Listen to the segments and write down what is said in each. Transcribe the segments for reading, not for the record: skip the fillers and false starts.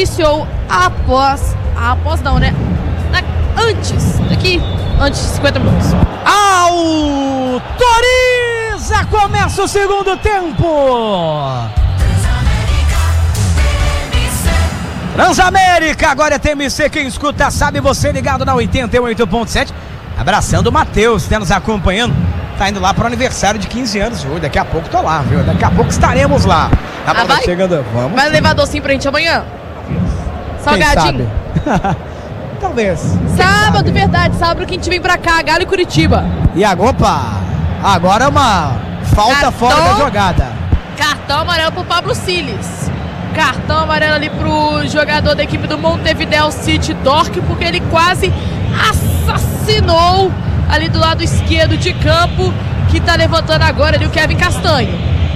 iniciou antes de 50 minutos. Autoriza! Começa o segundo tempo. Transamérica, agora é TMC, quem escuta sabe, você ligado na 88.7. Abraçando o Matheus, tá nos acompanhando. Tá indo lá pro aniversário de 15 anos hoje. Daqui a pouco tô lá, viu? Daqui a pouco estaremos lá. Vai? Chegando, vamos. Vai levar docinho pra gente amanhã? Salgadinho? Talvez. Sábado, verdade. Sábado que a gente vem pra cá, Galo e Curitiba. E agora é uma falta fora da jogada. Cartão amarelo pro Pablo Siles. Cartão amarelo ali pro jogador da equipe do Montevideo City Torque, porque ele quase assassinou ali do lado esquerdo de campo, que tá levantando agora ali o Kevin Castanho.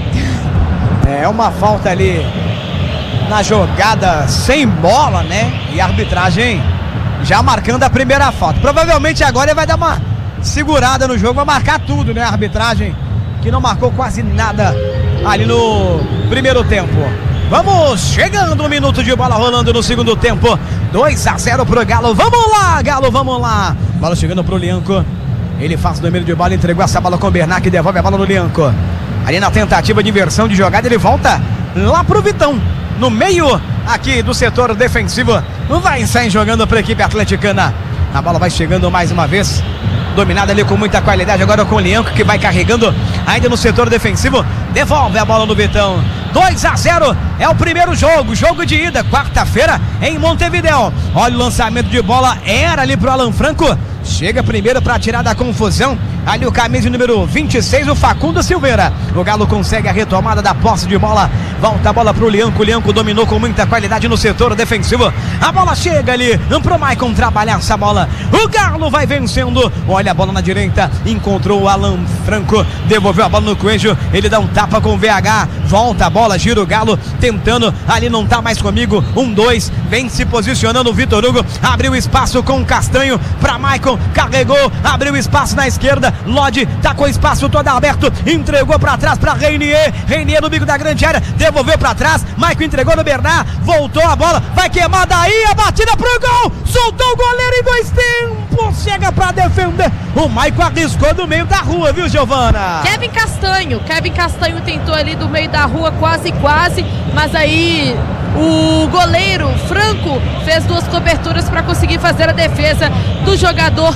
É uma falta ali na jogada sem bola, né? E a arbitragem já marcando a primeira falta. Provavelmente agora ele vai dar uma segurada no jogo, vai marcar tudo, né? A arbitragem que não marcou quase nada ali no primeiro tempo. Vamos chegando, um minuto de bola rolando no segundo tempo. 2-0 pro Galo. Vamos lá, Galo, vamos lá. Bola chegando pro Lianco. Ele faz o domínio de bola, entregou essa bola com o Bernard, que devolve a bola no Lianco. Ali na tentativa de inversão de jogada, ele volta lá pro Vitão. No meio aqui do setor defensivo. Vai sair jogando para a equipe atleticana. A bola vai chegando mais uma vez. Dominada ali com muita qualidade. Agora com o Lianco, que vai carregando ainda no setor defensivo. Devolve a bola no Vitão. 2-0 é o primeiro jogo de ida, quarta-feira em Montevideo. Olha o lançamento de bola, era ali pro Alan Franco. Chega primeiro para tirar da confusão. Ali o camisa número 26, o Facundo Silveira. O Galo consegue a retomada da posse de bola. Volta a bola pro Lianco. O Lianco dominou com muita qualidade no setor defensivo. A bola chega ali pro Maicon trabalhar essa bola. O Galo vai vencendo. Olha a bola na direita. Encontrou o Alan Franco. Devolveu a bola no Coelho. Ele dá um tapa com o VH. Volta a bola, gira o Galo. Tentando. Ali não tá mais comigo. 1-2. Vem se posicionando o Vitor Hugo. Abriu espaço com o Castanho para Maicon. Carregou. Abriu espaço na esquerda. Lodi tá com o espaço todo aberto, entregou pra trás pra Reinier no bico da grande área, devolveu pra trás, Maicon entregou no Bernard, voltou a bola, vai queimar daí, a batida pro gol, soltou o goleiro em 2 tempos, chega pra defender, o Maicon arriscou do meio da rua, viu, Giovana? Kevin Castanho tentou ali do meio da rua, quase, mas aí o goleiro Franco fez 2 coberturas pra conseguir fazer a defesa do jogador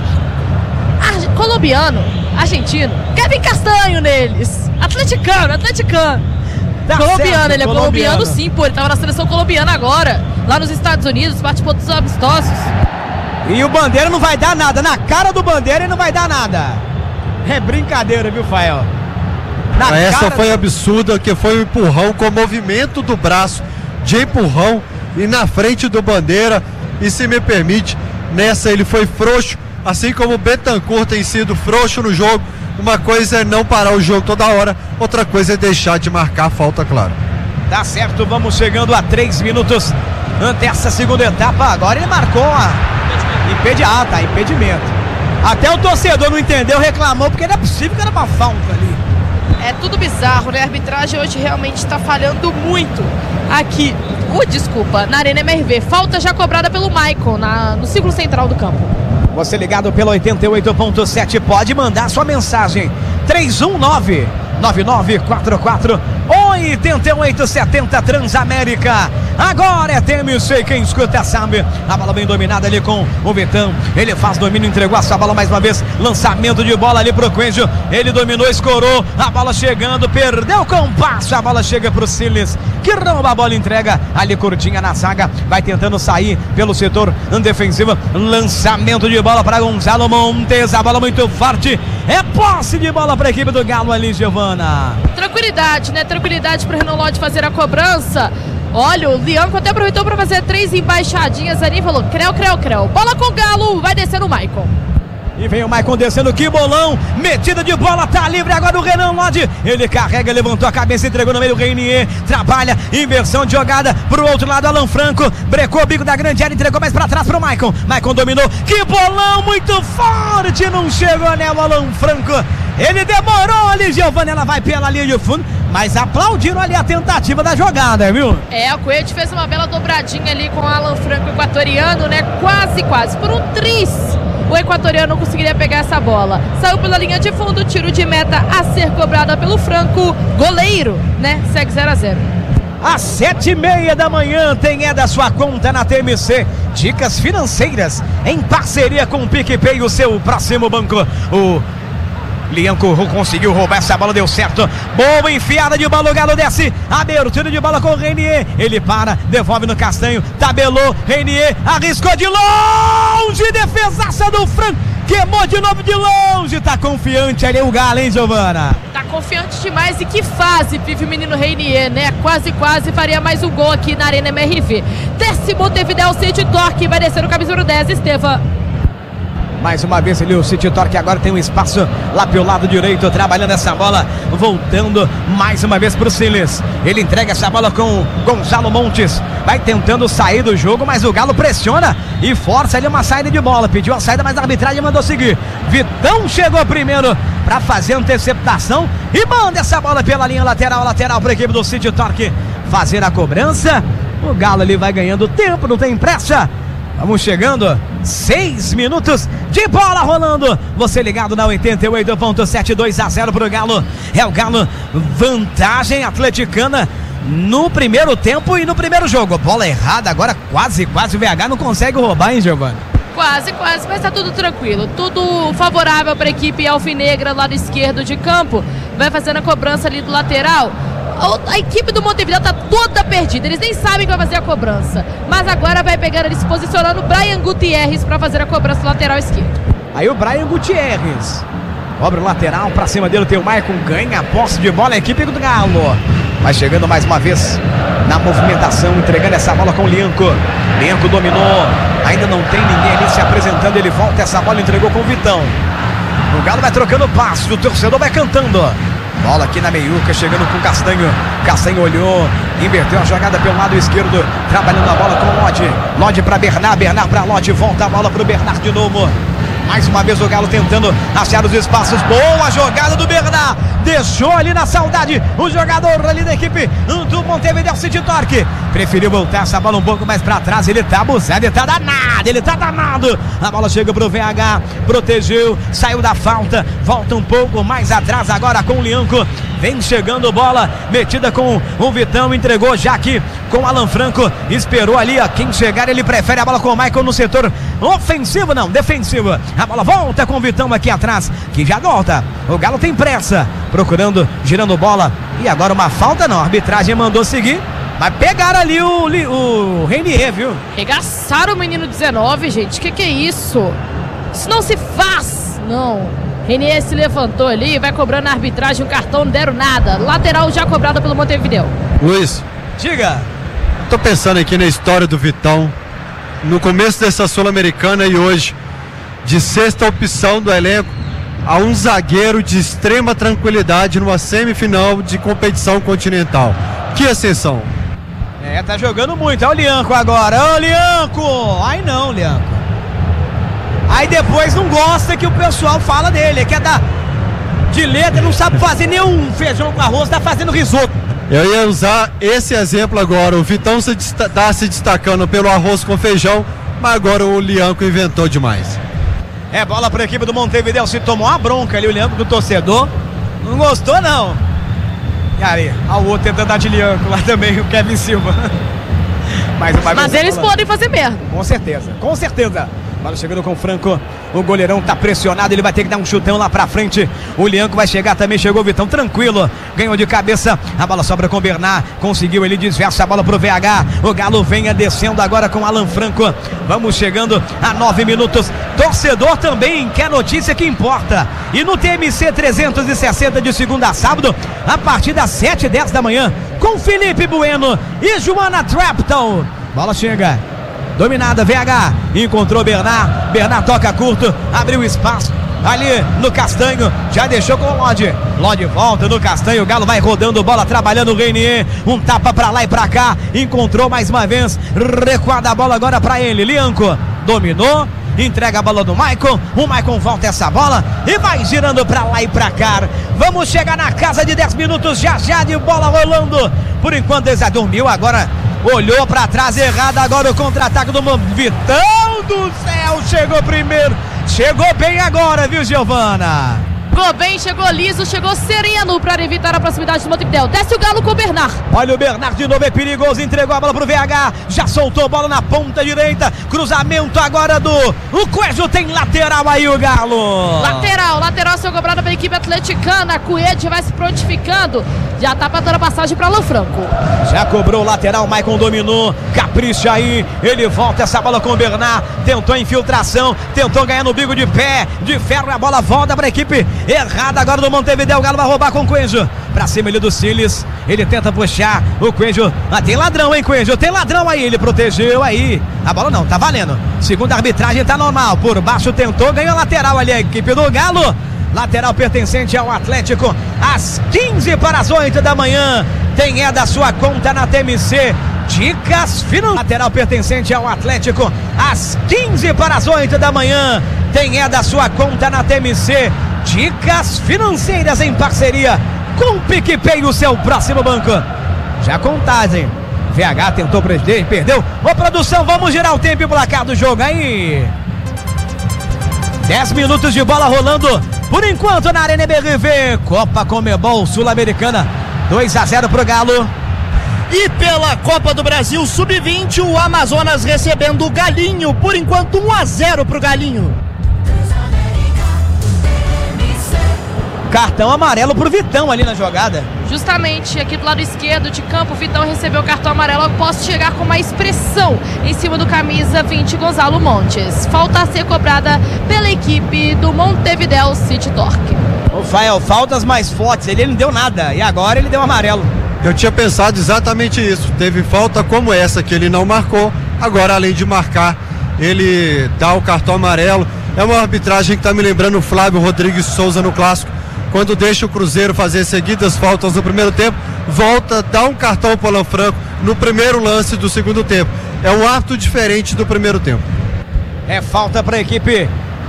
argentino, Kevin Castanho neles, atleticano. Tá Colombiano, certo, ele é colombiano sim, pô, ele tava na seleção colombiana agora, lá nos Estados Unidos, participou dos amistosos. E o Bandeira não vai dar nada, na cara do Bandeira ele não vai dar nada. É brincadeira, viu, Fael? Essa foi absurda, que foi um empurrão com movimento do braço de empurrão e na frente do Bandeira, e se me permite, nessa ele foi frouxo, assim como o Bentancur tem sido frouxo no jogo. Uma coisa é não parar o jogo toda hora, outra coisa é deixar de marcar a falta, claro. Tá certo, vamos chegando a 3 minutos dessa segunda etapa. Agora ele marcou impedimento. Até o torcedor não entendeu, reclamou, porque não é possível que era uma falta ali. É tudo bizarro, né? A arbitragem hoje realmente está falhando muito aqui. Desculpa, na Arena MRV. Falta já cobrada pelo Maicon no círculo central do campo. Você ligado pelo 88.7, pode mandar sua mensagem. 319-9944-8870 Transamérica. Agora é TMC, quem escuta sabe. A bola bem dominada ali com o Vitão. Ele faz domínio, entregou essa bola mais uma vez. Lançamento de bola ali pro Coelho. Ele dominou, escorou. A bola chegando, perdeu o compasso. A bola chega pro Siles, que rouba a bola, entrega ali curtinha na zaga. Vai tentando sair pelo setor defensivo. Lançamento de bola para Gonzalo Montes. A bola muito forte. É posse de bola para a equipe do Galo ali, Giovana. Tranquilidade, né? Tranquilidade para o Renan Lodi fazer a cobrança. Olha, o Lianco até aproveitou para fazer 3 embaixadinhas ali e falou: creu. Bola com o Galo, vai descer o Maicon. E vem o Maicon descendo, que bolão, metida de bola, tá livre agora o Renan Lodge, ele carrega, levantou a cabeça, entregou no meio do Reinier, trabalha, inversão de jogada, pro outro lado Alan Franco, brecou o bico da grande área, entregou mais pra trás pro Maicon, Maicon dominou, que bolão muito forte, não chegou né, o Alan Franco, ele demorou ali, Giovanni, ela vai pela linha de fundo, mas aplaudiram ali a tentativa da jogada, viu? O Coelho fez uma bela dobradinha ali com o Alan Franco equatoriano, né, quase, por um tris. O equatoriano não conseguiria pegar essa bola. Saiu pela linha de fundo, tiro de meta a ser cobrada pelo Franco. Goleiro, né? Segue 0-0. Às 7h30 da manhã tem da sua conta na TMC. Dicas financeiras em parceria com o PicPay, o seu próximo banco. O Lianco conseguiu roubar essa bola, deu certo. Boa enfiada de bola, o Galo desce. Abertura de bola com o Reinier. Ele para, devolve no Castanho. Tabelou, Reinier arriscou de longe. Defesaça do Franco. Queimou de novo de longe. Tá confiante ali o Galo, hein, Giovana? Tá confiante demais. E que fase vive o menino Reinier, né? Quase faria mais um gol aqui na Arena MRV. Desce Montevidéu City Torque. Vai descer o camisa número 10, Estevam. Mais uma vez ali o City Torque agora tem um espaço lá pelo lado direito, trabalhando essa bola, voltando mais uma vez pro Siles. Ele entrega essa bola com Gonzalo Montes, vai tentando sair do jogo, mas o Galo pressiona e força ali uma saída de bola, pediu a saída, mas a arbitragem mandou seguir. Vitão chegou primeiro para fazer a interceptação e manda essa bola pela linha lateral para a equipe do City Torque fazer a cobrança. O Galo ali vai ganhando tempo, não tem pressa. Vamos chegando, 6 minutos de bola rolando. Você ligado na 88.7, 2-0 pro Galo. É o Galo, vantagem atleticana no primeiro tempo e no primeiro jogo. Bola errada, agora quase o VH não consegue roubar, hein, Giovanni? Quase, mas tá tudo tranquilo. Tudo favorável para a equipe alvinegra, lado esquerdo de campo. Vai fazendo a cobrança ali do lateral. A equipe do Montevidéu tá toda perdida, eles nem sabem que vai fazer a cobrança, mas agora vai pegar ele se posicionando o Brian Gutierrez para fazer a cobrança do lateral esquerdo. Aí o Brian Gutierrez cobra o lateral, pra cima dele tem o Maicon, ganha a posse de bola, a equipe do Galo vai chegando mais uma vez na movimentação, entregando essa bola com o Lianco. Lianco dominou, ainda não tem ninguém ali se apresentando, ele volta essa bola, entregou com o Vitão. O Galo vai trocando passe, o torcedor vai cantando. Bola aqui na meiuca, chegando com o Castanho. Castanho olhou, inverteu a jogada pelo lado esquerdo, trabalhando a bola com o Lodge. Lodge para Bernard, Bernard para Lodge, volta a bola para o Bernard de novo. Mais uma vez o Galo tentando achar os espaços. Boa jogada do Bernard. Deixou ali na saudade o jogador ali da equipe do Montevidéu City Torque. Preferiu voltar essa bola um pouco mais pra trás. Ele tá abusado, ele tá danado. A bola chega pro VH, protegeu, saiu da falta, volta um pouco mais atrás agora com o Lianco. Vem chegando bola, metida com o Vitão, entregou já aqui com o Alan Franco. Esperou ali, ó, quem chegar ele prefere a bola com o Maicon no setor ofensivo, não, defensivo. A bola volta com o Vitão aqui atrás, que já volta. O Galo tem pressa, procurando, girando bola. E agora uma falta não, a arbitragem mandou seguir. Mas pegaram ali o Reinier, viu? Regaçaram o menino 19, gente, que é isso? Isso não se faz, não. Reinier se levantou ali, vai cobrando a arbitragem, o cartão não deram nada. Lateral já cobrado pelo Montevidéu. Luiz, diga. Tô pensando aqui na história do Vitão, no começo dessa Sul-Americana e hoje, de sexta opção do elenco, a um zagueiro de extrema tranquilidade numa semifinal de competição continental. Que ascensão! Tá jogando muito, é o Lianco agora, ô Lianco! Ai não, Lianco. Aí depois não gosta que o pessoal fala dele, que é de letra, não sabe fazer nenhum feijão com arroz, tá fazendo risoto. Eu ia usar esse exemplo agora, o Vitão tá se destacando pelo arroz com feijão, mas agora o Lianco inventou demais. É bola para a equipe do Montevidéu, se tomou uma bronca ali o Lianco do torcedor, não gostou não. E aí, o outro tentando dar de Lianco lá também, o Kevin Silva. Mas eles podem fazer merda. Com certeza. Bola chegando com o Franco, o goleirão tá pressionado, ele vai ter que dar um chutão lá pra frente. O Lianco vai chegar também, chegou o Vitão, tranquilo, ganhou de cabeça, a bola sobra com o Bernard, conseguiu, ele desversa a bola pro VH, o Galo venha descendo agora com o Alan Franco. Vamos chegando a 9 minutos, torcedor também quer notícia que importa, e no TMC 360 de segunda a sábado, a partir das 7h10 da manhã, com Felipe Bueno e Joana Trapton. Bola chega Dominada, VH. Encontrou Bernard. Bernard toca curto. Abriu espaço. Ali no Castanho, já deixou com o Lodi. Lodi volta no Castanho, o Galo vai rodando, bola trabalhando o Reinier. Um tapa pra lá e pra cá. Encontrou mais uma vez. Recuada a bola agora pra ele. Lianco dominou. Entrega a bola do Maicon. O Maicon volta essa bola e vai girando pra lá e pra cá. Vamos chegar na casa de 10 minutos já de bola rolando. Por enquanto ele já dormiu, agora olhou pra trás errado. Agora o contra-ataque do Vitão do céu. Chegou primeiro. Chegou bem agora, viu, Giovana? Chegou bem, chegou liso, chegou sereno para evitar a proximidade do Montevidéu. Desce o Galo com o Bernard. Olha o Bernard de novo, é perigoso. Entregou a bola pro VH. Já soltou a bola na ponta direita. Cruzamento agora do... O Coelho tem lateral aí, o Galo. Lateral seu cobrado pela equipe atleticana. Coelho vai se prontificando. Já tá para toda a passagem para Alan Franco. Já cobrou o lateral, Maicon dominou. Capricha aí. Ele volta essa bola com o Bernard. Tentou a infiltração. Tentou ganhar no bico de pé. De ferro, a bola volta para a equipe errada agora do Montevidéu. O Galo vai roubar com o Coelho. Pra cima ele do Siles. Ele tenta puxar. O Coelho. Tem ladrão, hein, Coelho? Tem ladrão aí. Ele protegeu aí. A bola não, tá valendo. Segunda arbitragem, tá normal. Por baixo tentou, ganhou lateral ali a equipe do Galo. Lateral pertencente ao Atlético. Às 15 para as 8 da manhã. Tem da sua conta na TMC. Dicas financeiras. Lateral pertencente ao Atlético. Às 15 para as 8 da manhã. Tem da sua conta na TMC. Dicas financeiras em parceria com o PicPay, o seu próximo banco. Já contagem. VH tentou prender, perdeu. Ô, produção, vamos girar o tempo e o placar do jogo aí. 10 minutos de bola rolando. Por enquanto na Arena MRV. Copa Conmebol Sul-Americana. 2-0 pro Galo. E pela Copa do Brasil Sub-20, o Amazonas recebendo o Galinho. Por enquanto 1-0 pro Galinho. Cartão amarelo pro Vitão ali na jogada. Justamente aqui do lado esquerdo de campo, o Vitão recebeu o cartão amarelo após chegar com mais pressão em cima do camisa 20, Gonzalo Montes. Falta a ser cobrada pela equipe do Montevidéu City Torque. Rafael, faltas mais fortes, ele não deu nada e agora ele deu amarelo. Eu tinha pensado exatamente isso. Teve falta como essa que ele não marcou. Agora, além de marcar, ele dá o cartão amarelo. É uma arbitragem que está me lembrando o Flávio Rodrigues Souza no Clássico. Quando deixa o Cruzeiro fazer seguidas faltas no primeiro tempo, volta, dá um cartão para o Alan Franco no primeiro lance do segundo tempo. É um ato diferente do primeiro tempo. É falta para a equipe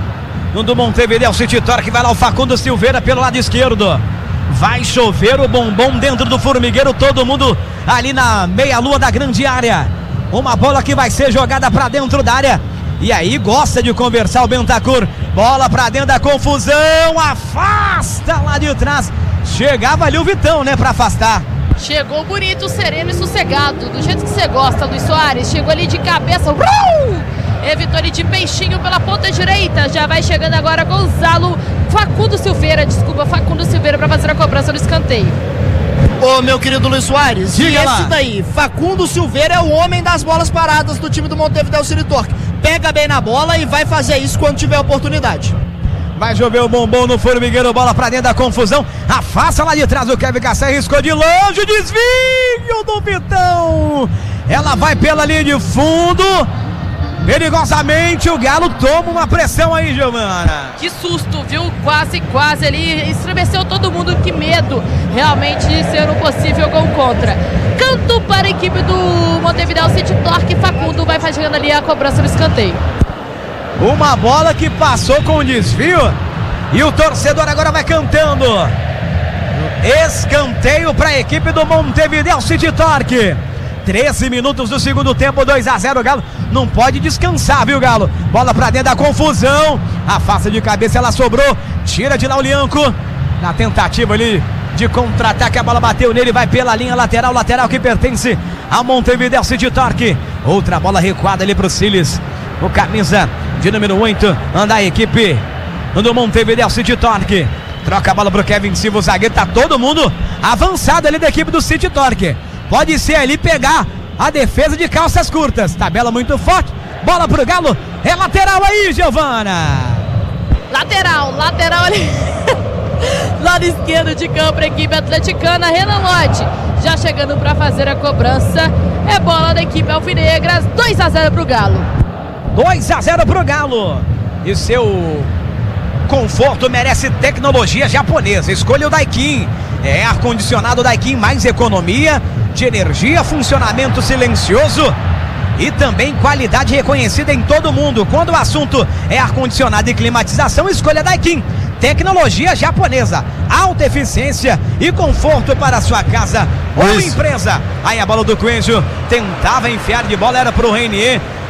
do Montevidéu City Torque. Vai lá o Facundo Silveira pelo lado esquerdo. Vai chover o bombom dentro do formigueiro. Todo mundo ali na meia-lua da grande área. Uma bola que vai ser jogada para dentro da área. E aí gosta de conversar o Bentancur. Bola pra dentro da confusão. Afasta lá de trás. Chegava ali o Vitão, né, pra afastar. Chegou bonito, sereno e sossegado. Do jeito que você gosta, Luiz Soares. Chegou ali de cabeça. Evitou ele de peixinho pela ponta direita. Já vai chegando agora Facundo Silveira pra fazer a cobrança do escanteio. Ô, meu querido Luiz Soares, diga e lá. esse daí, Facundo Silveira é o homem das bolas paradas do time do Montevidéu City Torque. Pega bem na bola e vai fazer isso quando tiver oportunidade. Vai chover o bombom no formigueiro, bola pra dentro da confusão. Afasta lá de trás o Kevin Cassé, riscou de longe, desvio do Vitão. Ela vai pela linha de fundo. Perigosamente o Galo toma uma pressão aí, Giovana. Que susto, viu? Quase ali estremeceu todo mundo. Que medo realmente de ser um possível gol contra. Canto para a equipe do Montevidéu City Torque. Facundo vai fazendo ali a cobrança do escanteio. Uma bola que passou com desvio e o torcedor agora vai cantando. Escanteio para a equipe do Montevidéu City Torque. 13 minutos do segundo tempo, 2-0 o Galo. Não pode descansar, viu, Galo? Bola pra dentro da confusão. Afasta de cabeça, ela sobrou. Tira de lá o Lianco. Na tentativa ali de contra-ataque, a bola bateu nele, vai pela linha lateral que pertence ao Montevidéu City Torque. Outra bola recuada ali pro Siles. O camisa de número 8. Anda a equipe do Montevidéu City Torque. Troca a bola pro Kevin Silva, o zagueiro. Tá todo mundo avançado ali da equipe do City Torque. Pode ser ali pegar a defesa de calças curtas. Tabela muito forte. Bola pro Galo. É lateral aí, Giovana. Lateral ali. Lado esquerdo de campo, a equipe atleticana. Renan Lodge já chegando para fazer a cobrança. É bola da equipe alvinegras. 2-0 pro Galo. 2-0 pro Galo. E seu conforto merece tecnologia japonesa. Escolha o Daikin. É ar-condicionado Daikin, mais economia de energia, funcionamento silencioso e também qualidade reconhecida em todo o mundo. Quando o assunto é ar-condicionado e climatização, escolha Daikin. Tecnologia japonesa, alta eficiência e conforto para a sua casa ou empresa. Aí a bola do Coelho tentava enfiar de bola, era pro Reinier.